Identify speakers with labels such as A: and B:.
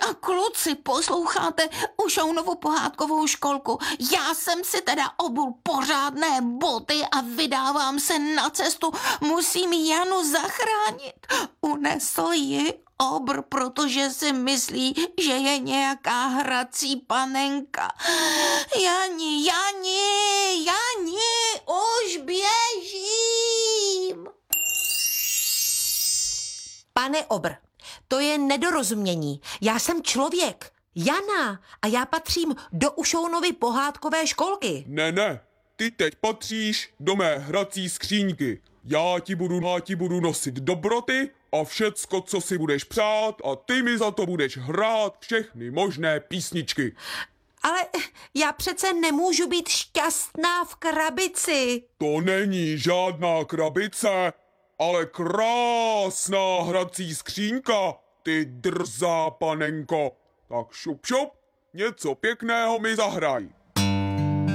A: a kluci, posloucháte Ušounovu pohádkovou školku. Já jsem si teda obul pořádné boty a vydávám se na cestu. Musím Janu zachránit. Unesl ji obr, protože si myslí, že je nějaká hrací panenka. Jani, už běžím.
B: Pane obr, to je nedorozumění. Já jsem člověk, Jana, a já patřím do Ušounovy pohádkové školky.
C: Ne, ty teď patříš do mé hrací skříňky. Já ti budu nosit dobroty a všecko, co si budeš přát, a ty mi za to budeš hrát všechny možné písničky.
B: Ale já přece nemůžu být šťastná v krabici.
C: To není žádná krabice, ale krásná hrací skřínka, ty drzá panenko. Tak šup, něco pěkného mi zahraj.